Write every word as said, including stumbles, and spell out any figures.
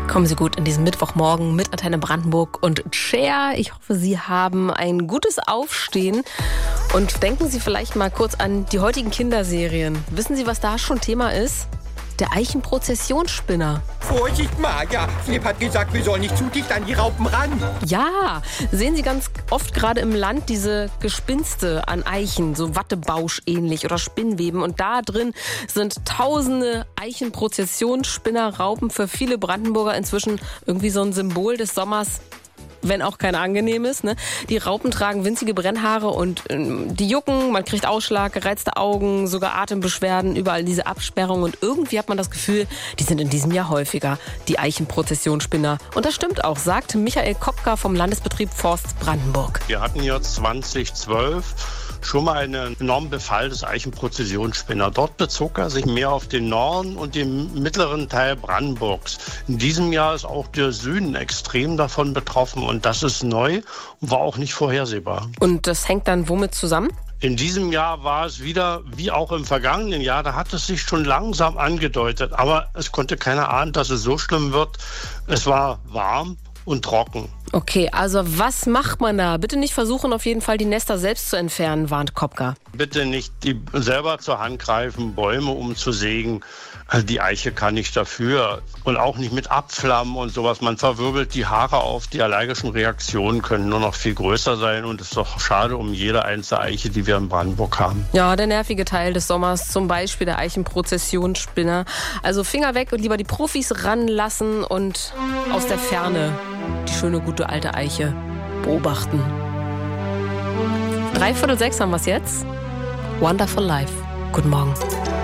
Kommen Sie gut in diesen Mittwochmorgen mit Antenne Brandenburg und Cher. Ich hoffe, Sie haben ein gutes Aufstehen und denken Sie vielleicht mal kurz an die heutigen Kinderserien. Wissen Sie, was da schon Thema ist? Der Eichenprozessionsspinner. Vorsicht, Maja. Philipp hat gesagt, wir sollen nicht zu dicht an die Raupen ran. Ja, sehen Sie ganz oft gerade im Land diese Gespinste an Eichen, so Wattebausch ähnlich oder Spinnweben. Und da drin sind tausende Eichenprozessionsspinner-Raupen, für viele Brandenburger inzwischen irgendwie so ein Symbol des Sommers, wenn auch kein angenehmes. Ne? Die Raupen tragen winzige Brennhaare und ähm, die jucken, man kriegt Ausschlag, gereizte Augen, sogar Atembeschwerden, überall diese Absperrungen. Und irgendwie hat man das Gefühl, die sind in diesem Jahr häufiger, die Eichenprozessionsspinner. Und das stimmt auch, sagt Michael Kopka vom Landesbetrieb Forst Brandenburg. Wir hatten ja zweitausendzwölf schon mal einen enormen Befall des Eichenprozessionsspinner. Dort bezog er sich mehr auf den Norden und den mittleren Teil Brandenburgs. In diesem Jahr ist auch der Süden extrem davon betroffen und das ist neu und war auch nicht vorhersehbar. Und das hängt dann womit zusammen? In diesem Jahr war es wieder, wie auch im vergangenen Jahr, da hat es sich schon langsam angedeutet, aber es konnte keiner ahnen, dass es so schlimm wird. Es war warm und trocken. Okay, also was macht man da? Bitte nicht versuchen, auf jeden Fall die Nester selbst zu entfernen, warnt Kopka. Bitte nicht die selber zur Hand greifen, Bäume umzusägen. Also die Eiche kann nicht dafür. Und auch nicht mit Abflammen und sowas. Man verwirbelt die Haare auf. Die allergischen Reaktionen können nur noch viel größer sein. Und es ist doch schade um jede einzelne Eiche, die wir in Brandenburg haben. Ja, der nervige Teil des Sommers, zum Beispiel der Eichenprozessionsspinner. Also Finger weg und lieber die Profis ranlassen und aus der Ferne die schöne, gute alte Eiche beobachten. Dreiviertel sechs haben wir es jetzt. Wonderful Life. Guten Morgen.